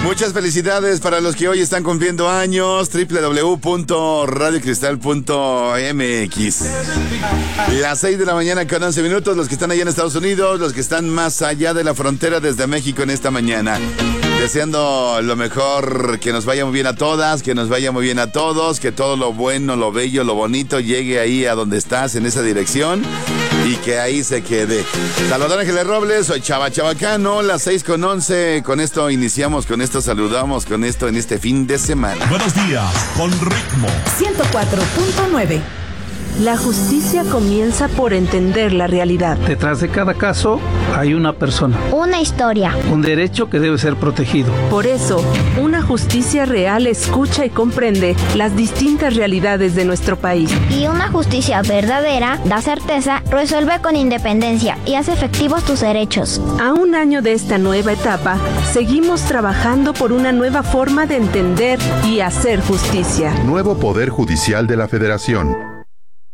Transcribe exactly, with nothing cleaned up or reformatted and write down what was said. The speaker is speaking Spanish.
Muchas felicidades para los que hoy están cumpliendo años. doble u doble u doble u punto radio cristal punto m x. Las seis de la mañana con once minutos. Los que están allá en Estados Unidos, los que están más allá de la frontera desde México en esta mañana. Deseando lo mejor, que nos vaya muy bien a todas, que nos vaya muy bien a todos, que todo lo bueno, lo bello, lo bonito llegue ahí a donde estás, en esa dirección, y que ahí se quede. Salvador Ángeles Robles, soy Chava Chabacano, las seis con once. Con esto iniciamos, con esto saludamos, con esto en este fin de semana. Buenos días, con ritmo. ciento cuatro punto nueve. La justicia comienza por entender la realidad. Detrás de cada caso hay una persona. Una historia. Un derecho que debe ser protegido. Por eso, una justicia real escucha y comprende las distintas realidades de nuestro país. Y una justicia verdadera da certeza, resuelve con independencia y hace efectivos tus derechos. A un año de esta nueva etapa, seguimos trabajando por una nueva forma de entender y hacer justicia. Nuevo Poder Judicial de la Federación.